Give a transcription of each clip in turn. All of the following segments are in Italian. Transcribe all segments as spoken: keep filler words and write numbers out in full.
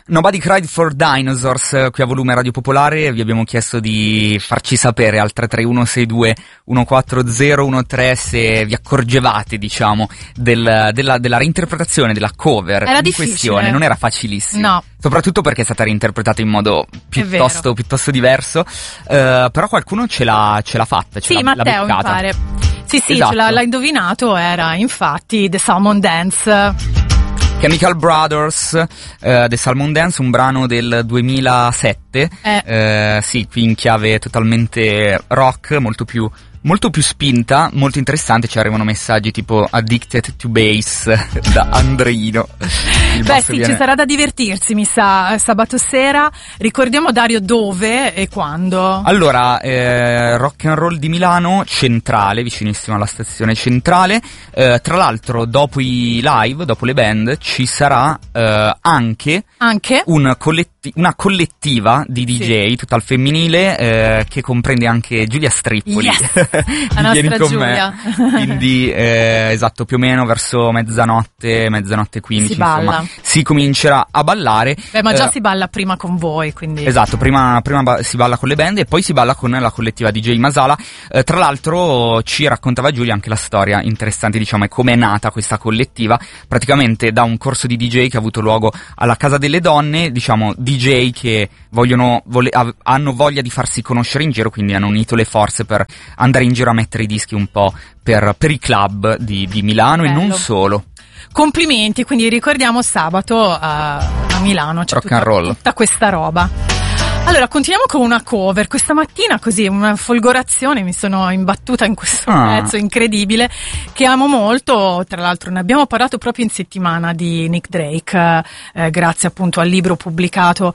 Nobody Cried for Dinosaurs, qui a Volume Radio Popolare. Vi abbiamo chiesto di farci sapere al tre tre uno sei due uno quattro zero uno tre se vi accorgevate, diciamo, del, della, della reinterpretazione della cover era in difficile. questione. Non era facilissimo. No. Soprattutto perché è stata reinterpretata in modo piuttosto, piuttosto diverso. Uh, però qualcuno ce l'ha, ce l'ha fatta, ce sì, l'ha, Matteo, l'ha mi pare. Sì, sì, esatto. ce l'ha, l'ha indovinato, era infatti The Salmon Dance. Chemical Brothers, uh, The Salmon Dance, un brano del duemilasette, eh. uh, sì, qui in chiave totalmente rock, molto più molto più spinta, molto interessante. Ci arrivano messaggi tipo Addicted to Bass da Andreino. Il Beh sì, viene... ci sarà da divertirsi, mi sa, sabato sera. Ricordiamo, Dario, dove e quando? Allora, eh, Rock and Roll di Milano, Centrale, vicinissimo alla stazione Centrale. Eh, tra l'altro, dopo i live, dopo le band, ci sarà eh, anche, anche? Un colletti- una collettiva di D J, sì, tutta al femminile, eh, che comprende anche Giulia Strippoli. Yes. La nostra Vieni con Giulia. me. Quindi eh, esatto, più o meno verso mezzanotte, mezzanotte quindici, si insomma, balla. si comincerà a ballare. Beh, ma già eh, si balla prima con voi, quindi. Esatto, prima, prima ba- si balla con le band e poi si balla con la collettiva D J Masala. Eh, tra l'altro ci raccontava Giulia anche la storia interessante, diciamo, è come è nata questa collettiva, praticamente da un corso di D J che ha avuto luogo alla Casa delle Donne, diciamo D J che vogliono, vole- av- hanno voglia di farsi conoscere in giro, quindi hanno unito le forze per andare in giro a mettere i dischi un po' per, per i club di, di Milano. Bello. E non solo. Complimenti, quindi ricordiamo sabato a, a Milano c'è Rock tutta, and roll. tutta questa roba. Allora, continuiamo con una cover. Questa mattina, così, una folgorazione, mi sono imbattuta in questo ah. pezzo incredibile che amo molto. Tra l'altro ne abbiamo parlato proprio in settimana di Nick Drake, eh, grazie appunto al libro pubblicato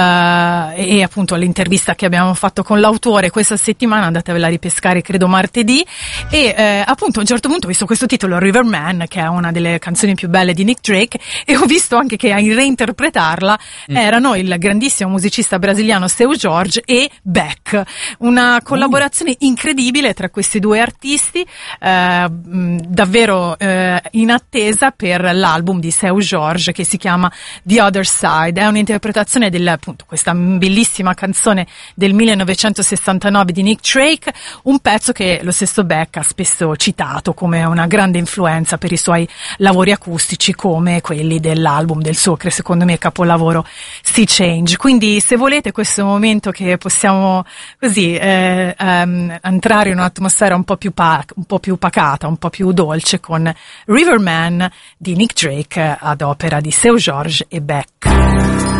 eh, e appunto all'intervista che abbiamo fatto con l'autore questa settimana. Andatevela a ripescare, credo martedì. E eh, appunto a un certo punto ho visto questo titolo, Riverman, che è una delle canzoni più belle di Nick Drake, e ho visto anche che a reinterpretarla mm. erano il grandissimo musicista brasiliano Seu Jorge e Beck, una collaborazione uh. incredibile tra questi due artisti, eh, davvero eh, in attesa per l'album di Seu Jorge che si chiama The Other Side. È un'interpretazione del, appunto, questa bellissima canzone del millenovecentosessantanove di Nick Drake, un pezzo che lo stesso Beck ha spesso citato come una grande influenza per i suoi lavori acustici, come quelli dell'album del suo, che secondo me è capolavoro, Sea Change. Quindi se volete questo momento che possiamo così eh, um, entrare in un'atmosfera un po' più pa- un po' più pacata, un po' più dolce, con Riverman di Nick Drake ad opera di Seu Jorge e Beck.